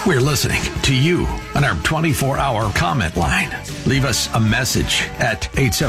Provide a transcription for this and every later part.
We're listening to you on our 24-hour comment line. Leave us a message at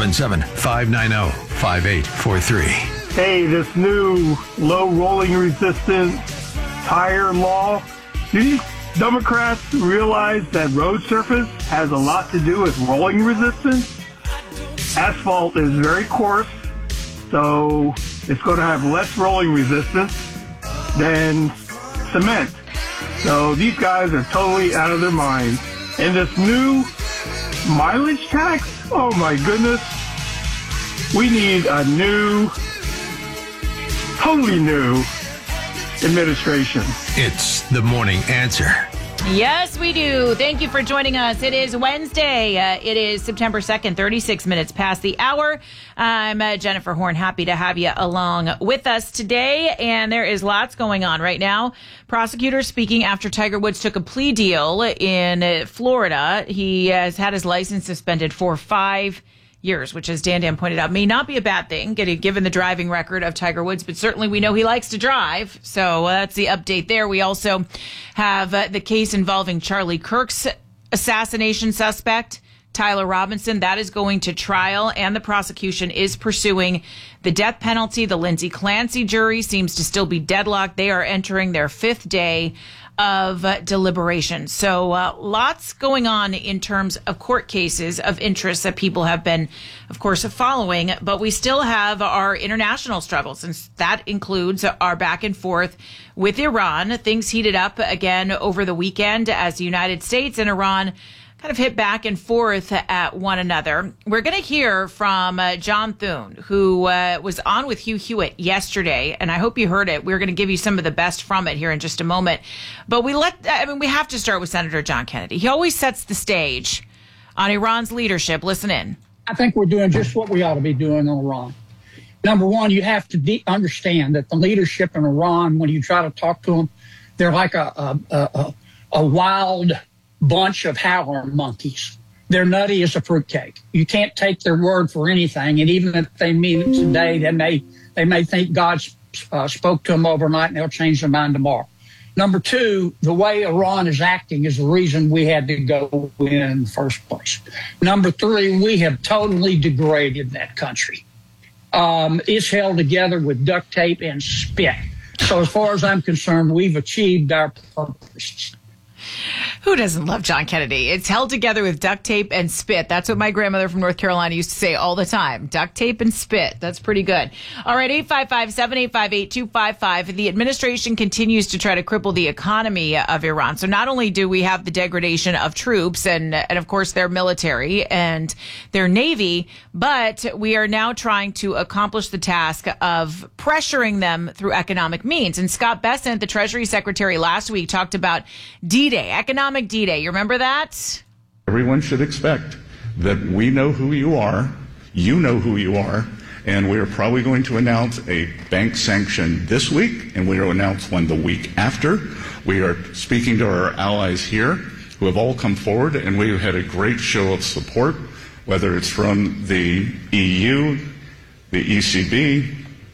877-590-5843. Hey, this new low rolling resistance tire law, do these Democrats realize that road surface has a lot to do with rolling resistance? Asphalt is very coarse, so it's going to have less rolling resistance than cement. So these guys are totally out of their minds. And this new mileage tax, oh my goodness, we need a totally new administration. It's the Morning Answer. Yes, we do. Thank you for joining us. It is Wednesday. It is September 2nd, 36 minutes past the hour. I'm Jennifer Horn. Happy to have you along with us today. And there is lots going on right now. Prosecutors speaking after Tiger Woods took a plea deal in Florida. He has had his license suspended for 5 years, which, as Dan pointed out, may not be a bad thing, given the driving record of Tiger Woods, but certainly we know he likes to drive. So that's the update there. We also have the case involving Charlie Kirk's assassination suspect, Tyler Robinson. That is going to trial, and the prosecution is pursuing the death penalty. The Lindsay Clancy jury seems to still be deadlocked. They are entering their 5th day of deliberation. So lots going on in terms of court cases of interest that people have been, of course, following. But we still have our international struggles, and that includes our back and forth with Iran. Things heated up again over the weekend as the United States and Iran kind of hit back and forth at one another. We're going to hear from John Thune, who was on with Hugh Hewitt yesterday, and I hope you heard it. We're going to give you some of the best from it here in just a moment. But we have to start with Senator John Kennedy. He always sets the stage on Iran's leadership. Listen in. I think we're doing just what we ought to be doing in Iran. Number one, you have to understand that the leadership in Iran, when you try to talk to them, they're like a wild bunch of howler monkeys. They're nutty as a fruitcake. You can't take their word for anything. And even if they mean it today, they may think God spoke to them overnight and they'll change their mind tomorrow. Number two, the way Iran is acting is the reason we had to go in the first place. Number three, we have totally degraded that country. It's held together with duct tape and spit. So as far as I'm concerned, we've achieved our purpose. Who doesn't love John Kennedy? It's held together with duct tape and spit. That's what my grandmother from North Carolina used to say all the time. Duct tape and spit. That's pretty good. All right, 855-785-8255. The administration continues to try to cripple the economy of Iran. So not only do we have the degradation of troops and of course their military and their navy, but we are now trying to accomplish the task of pressuring them through economic means. And Scott Bessent, the Treasury Secretary, last week talked about D-Day, economic D-Day. You remember that? Everyone should expect that we know who you are, you know who you are, and we are probably going to announce a bank sanction this week, and we will announce one the week after. We are speaking to our allies here who have all come forward, and we have had a great show of support, whether it's from the EU, the ECB,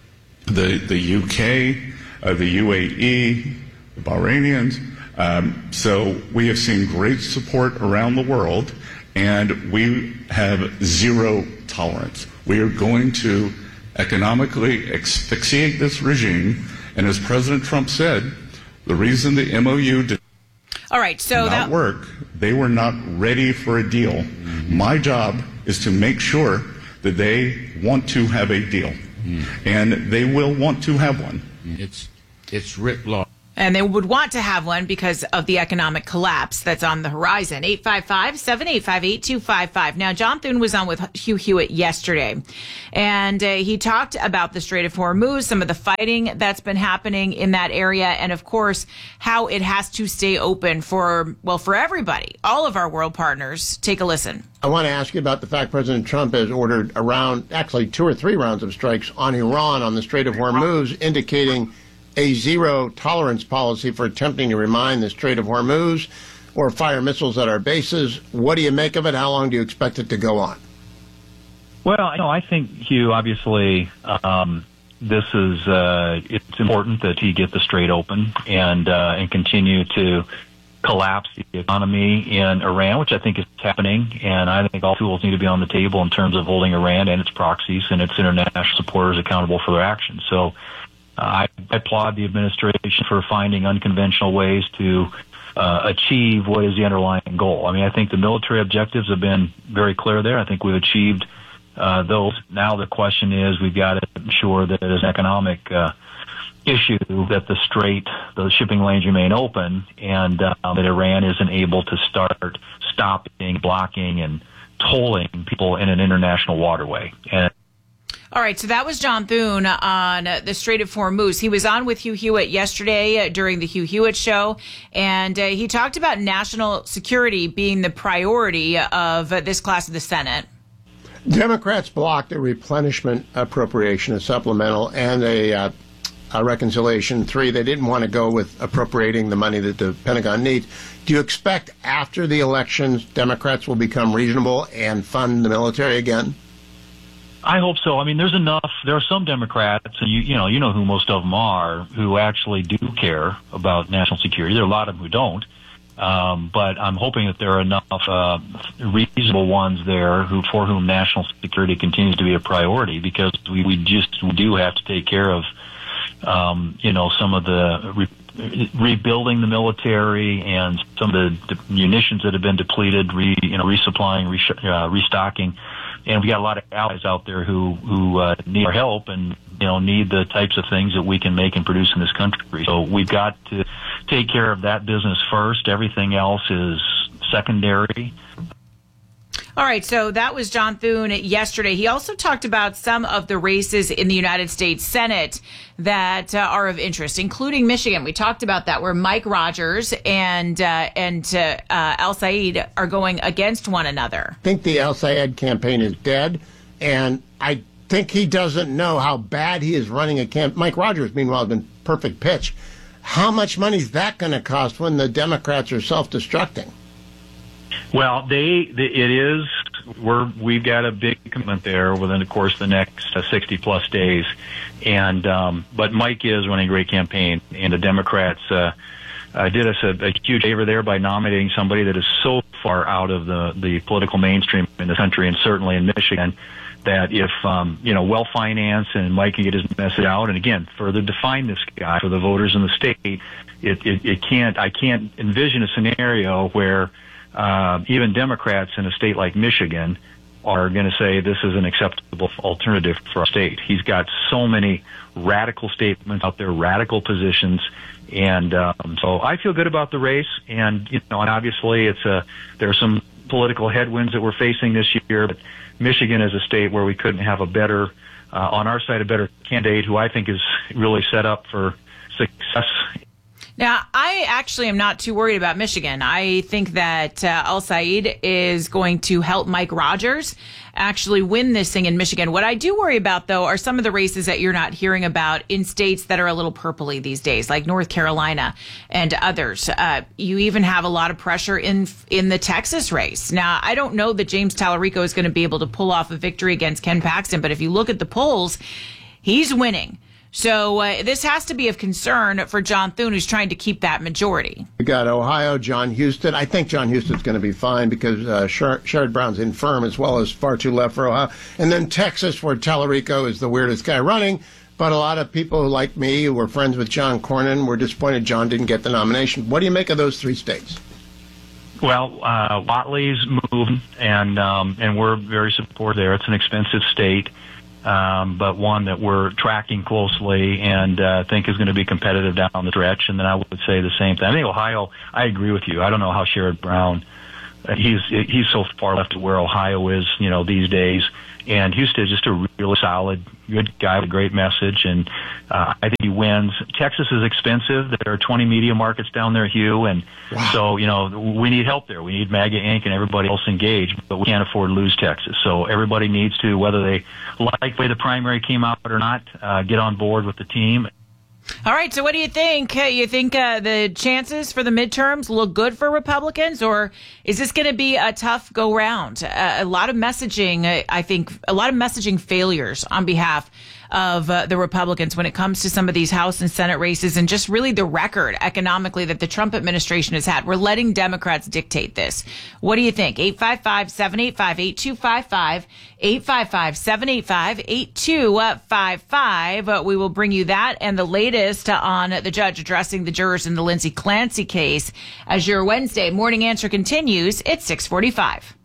the UK, the UAE, the Bahrainians. So we have seen great support around the world, and we have zero tolerance. We are going to economically asphyxiate this regime, and as President Trump said, the reason the MOU did not work, they were not ready for a deal. My job is to make sure that they want to have a deal, and they will want to have one. It's writ law. And they would want to have one because of the economic collapse that's on the horizon. 855-785-8255. Now, John Thune was on with Hugh Hewitt yesterday, and he talked about the Strait of Hormuz, some of the fighting that's been happening in that area, and, of course, how it has to stay open for everybody, all of our world partners. Take a listen. I want to ask you about the fact President Trump has ordered actually 2 or 3 rounds of strikes on Iran on the Strait of Hormuz, indicating a zero-tolerance policy for attempting to remine the Strait of Hormuz or fire missiles at our bases. What do you make of it? How long do you expect it to go on? Well, I think, Hugh, obviously, this is it's important that he get the strait open and continue to collapse the economy in Iran, which I think is happening. And I think all tools need to be on the table in terms of holding Iran and its proxies and its international supporters accountable for their actions. So I applaud the administration for finding unconventional ways to achieve what is the underlying goal. I mean, I think the military objectives have been very clear there. I think we've achieved those. Now the question is we've got to ensure that as an economic issue that the shipping lanes remain open, and that Iran isn't able to start stopping, blocking, and tolling people in an international waterway. And all right, so that was John Thune on the Strait of Hormuz. He was on with Hugh Hewitt yesterday during the Hugh Hewitt show, and he talked about national security being the priority of this class of the Senate. Democrats blocked a replenishment appropriation, a supplemental, and a reconciliation 3. They didn't want to go with appropriating the money that the Pentagon needs. Do you expect after the elections Democrats will become reasonable and fund the military again? I hope so. I mean, there are some Democrats, and you know who most of them are, who actually do care about national security. There are a lot of them who don't. But I'm hoping that there are enough reasonable ones there for whom national security continues to be a priority, because we do have to take care of some of the rebuilding the military and some of the munitions that have been depleted, resupplying, restocking. And we got a lot of allies out there who need our help and need the types of things that we can make and produce in this country. So we've got to take care of that business first. Everything else is secondary. All right, so that was John Thune yesterday. He also talked about some of the races in the United States Senate that are of interest, including Michigan. We talked about that, where Mike Rogers and Al Sayed are going against one another. I think the Al Sayed campaign is dead, and I think he doesn't know how bad he is running a campaign. Mike Rogers, meanwhile, has been perfect pitch. How much money is that going to cost when the Democrats are self-destructing? Well, we've got a big commitment there within, of course, the next 60 plus days. And, but Mike is running a great campaign, and the Democrats, did us a huge favor there by nominating somebody that is so far out of the political mainstream in the country, and certainly in Michigan, that if, well-financed and Mike can get his message out, and again, further define this guy for the voters in the state, I can't envision a scenario where even Democrats in a state like Michigan are going to say this is an acceptable alternative for our state. He's got so many radical statements out there, radical positions, and so I feel good about the race. And and obviously there are some political headwinds that we're facing this year, but Michigan is a state where we couldn't have a better candidate who I think is really set up for success. Now, I actually am not too worried about Michigan. I think that Al Sayed is going to help Mike Rogers actually win this thing in Michigan. What I do worry about, though, are some of the races that you're not hearing about in states that are a little purpley these days, like North Carolina and others. You even have a lot of pressure in the Texas race. Now, I don't know that James Tallarico is going to be able to pull off a victory against Ken Paxton, but if you look at the polls, he's winning. So this has to be of concern for John Thune, who's trying to keep that majority. We got Ohio, John Huston. I think John Huston's going to be fine because Sherrod Brown's infirm, as well as far too left for Ohio. And then Texas, where Tallarico is the weirdest guy running. But a lot of people like me who were friends with John Cornyn were disappointed John didn't get the nomination. What do you make of those three states? Well, Whatley's moving, and we're very supportive there. It's an expensive state. But one that we're tracking closely and think is going to be competitive down the stretch. And then I would say the same thing. I think Ohio, I agree with you. I don't know how Sherrod Brown, he's so far left of where Ohio is, these days. And Houston is just a really solid, good guy with a great message, and I think he wins. Texas is expensive. There are 20 media markets down there, Hugh, and so, we need help there. We need MAGA Inc. and everybody else engaged, but we can't afford to lose Texas. So everybody needs to, whether they like the way the primary came out or not, get on board with the team. All right, so what do you think? You think the chances for the midterms look good for Republicans, or is this going to be a tough go-round? A lot of messaging, I think, a lot of messaging failures on behalf of the Republicans when it comes to some of these House and Senate races and just really the record economically that the Trump administration has had. We're letting Democrats dictate this. What do you think? 855-785-8255, 855-785-8255. We will bring you that and the latest on the judge addressing the jurors in the Lindsay Clancy case as your Wednesday morning answer continues. It's 6:45.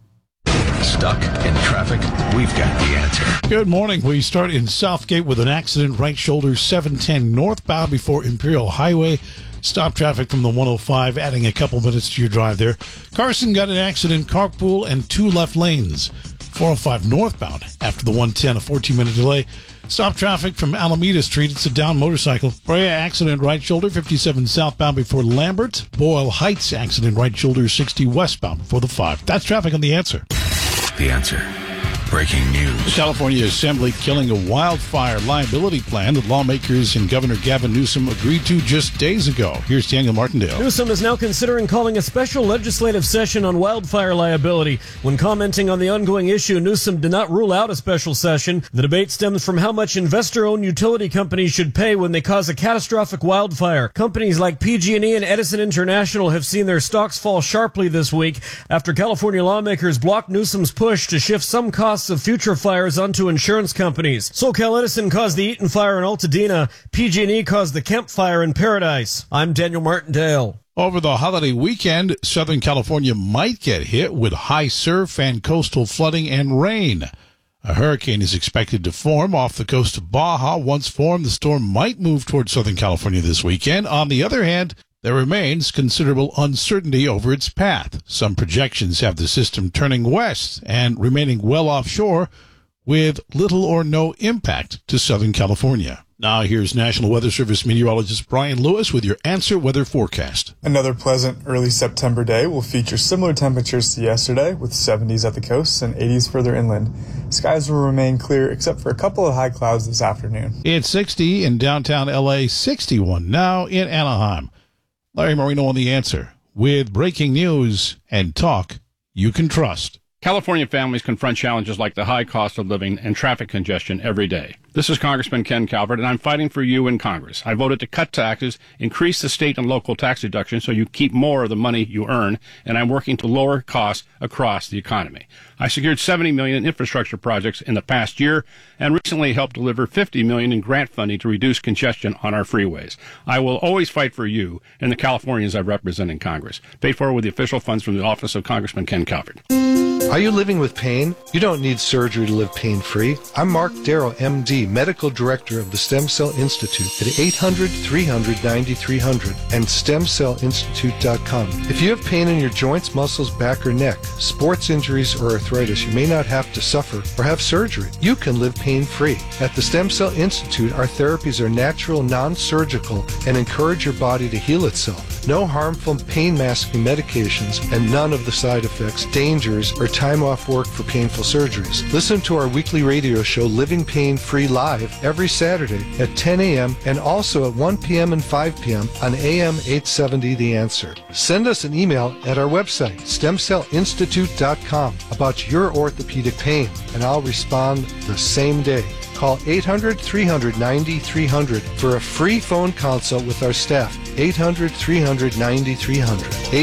Stuck in traffic? We've got the answer. Good morning. We start in Southgate with an accident, right shoulder 710 northbound before Imperial Highway. Stop traffic from the 105, adding a couple minutes to your drive there. Carson got an accident, carpool and 2 left lanes. 405 northbound after the 110, a 14-minute delay. Stop traffic from Alameda Street. It's a down motorcycle. Brea accident, right shoulder 57 southbound before Lambert. Boyle Heights accident, right shoulder 60 westbound before the 5. That's traffic on The Answer. The Answer. Breaking news. The California Assembly killing a wildfire liability plan that lawmakers and Governor Gavin Newsom agreed to just days ago. Here's Daniel Martindale. Newsom is now considering calling a special legislative session on wildfire liability. When commenting on the ongoing issue, Newsom did not rule out a special session. The debate stems from how much investor-owned utility companies should pay when they cause a catastrophic wildfire. Companies like PG&E and Edison International have seen their stocks fall sharply this week after California lawmakers blocked Newsom's push to shift some costs of future fires onto insurance companies. SoCal Edison caused the Eaton fire in Altadena. PG&E caused the Kemp fire in Paradise. I'm Daniel Martindale. Over the holiday weekend, Southern California might get hit with high surf and coastal flooding and rain. A hurricane is expected to form off the coast of Baja. Once formed, the storm might move towards Southern California this weekend. On the other hand, there remains considerable uncertainty over its path. Some projections have the system turning west and remaining well offshore with little or no impact to Southern California. Now here's National Weather Service meteorologist Brian Lewis with your Answer Weather Forecast. Another pleasant early September day will feature similar temperatures to yesterday, with 70s at the coast and 80s further inland. Skies will remain clear except for a couple of high clouds this afternoon. It's 60 in downtown LA, 61 now in Anaheim. Larry Marino on The Answer with breaking news and talk you can trust. California families confront challenges like the high cost of living and traffic congestion every day. This is Congressman Ken Calvert, and I'm fighting for you in Congress. I voted to cut taxes, increase the state and local tax deductions so you keep more of the money you earn, and I'm working to lower costs across the economy. I secured $70 million in infrastructure projects in the past year and recently helped deliver $50 million in grant funding to reduce congestion on our freeways. I will always fight for you and the Californians I represent in Congress. Paid for with the official funds from the office of Congressman Ken Calvert. Are you living with pain? You don't need surgery to live pain-free. I'm Mark Darrow, MD, Medical Director of the Stem Cell Institute at 800-300-9300 and StemCellInstitute.com. If you have pain in your joints, muscles, back, or neck, sports injuries, or arthritis, you may not have to suffer or have surgery. You can live pain-free. At the Stem Cell Institute, our therapies are natural, non-surgical, and encourage your body to heal itself. No harmful pain-masking medications and none of the side effects, dangers, or time off work for painful surgeries. Listen to our weekly radio show, Living Pain Free Live, every Saturday at 10 a.m. and also at 1 p.m. and 5 p.m. on AM 870 The Answer. Send us an email at our website, StemCellInstitute.com, about your orthopedic pain, and I'll respond the same day. Call 800-300-9300 for a free phone consult with our staff. 800-300-9300.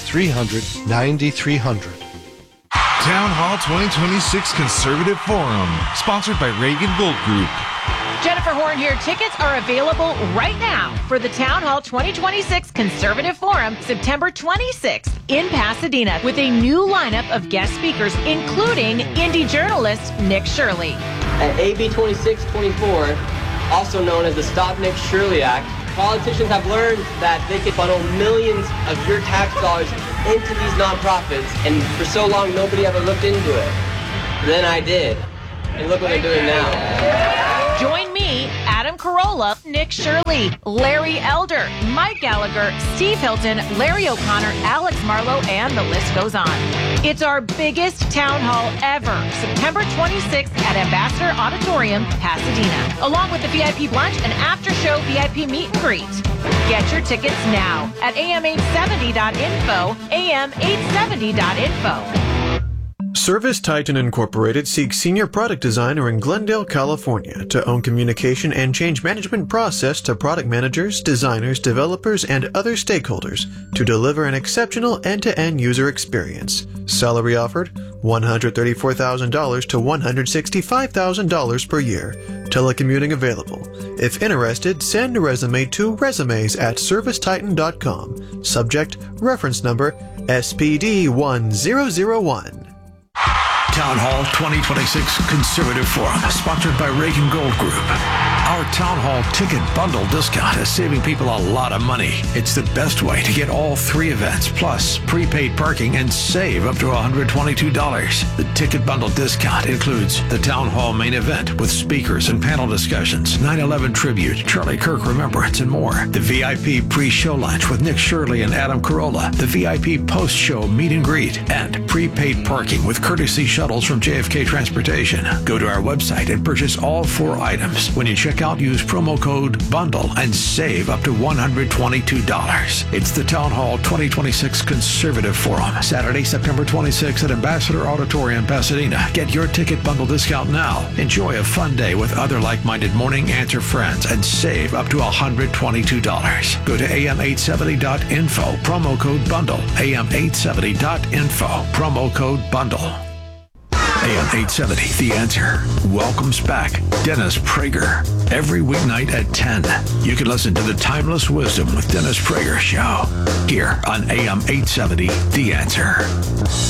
800-300-9300. Town Hall 2026 Conservative Forum, sponsored by Reagan Gold Group. Jennifer Horn here. Tickets are available right now for the Town Hall 2026 Conservative Forum, September 26th in Pasadena, with a new lineup of guest speakers, including indie journalist Nick Shirley. At AB 2624, also known as the Stop Nick Shirley Act, politicians have learned that they can funnel millions of your tax dollars into these nonprofits, and for so long nobody ever looked into it. Then I did, and look what they're doing now. Join me, Adam Carolla, Nick Shirley, Larry Elder, Mike Gallagher, Steve Hilton, Larry O'Connor, Alex Marlowe, and the list goes on. It's our biggest town hall ever, September 26th at Ambassador Auditorium, Pasadena, along with the VIP lunch and after-show VIP meet and greet. Get your tickets now at am870.info, am870.info. Service Titan Incorporated seeks senior product designer in Glendale, California to own communication and change management process to product managers, designers, developers, and other stakeholders to deliver an exceptional end-to-end user experience. Salary offered $134,000 to $165,000 per year. Telecommuting available. If interested, send a resume to resumes@servicetitan.com. Subject, reference number SPD1001. Town Hall 2026 Conservative Forum, sponsored by Reagan Gold Group. Our Town Hall ticket bundle discount is saving people a lot of money. It's the best way to get all 3 events, plus prepaid parking, and save up to $122. The ticket bundle discount includes the Town Hall main event with speakers and panel discussions, 9/11 tribute, Charlie Kirk remembrance, and more. The VIP pre-show lunch with Nick Shirley and Adam Carolla. The VIP post-show meet and greet, and prepaid parking with courtesy shuttles from JFK Transportation. Go to our website and purchase all 4 items. When you check out, use promo code BUNDLE and save up to $122. It's the Town Hall 2026 Conservative Forum, Saturday, September 26th at Ambassador Auditorium, Pasadena. Get your ticket bundle discount now. Enjoy a fun day with other like-minded Morning Answer friends and save up to $122. Go to am870.info, promo code BUNDLE, am870.info, promo code BUNDLE. AM 870, The Answer, welcomes back Dennis Prager. Every weeknight at 10, you can listen to the Timeless Wisdom with Dennis Prager show here on AM 870, The Answer.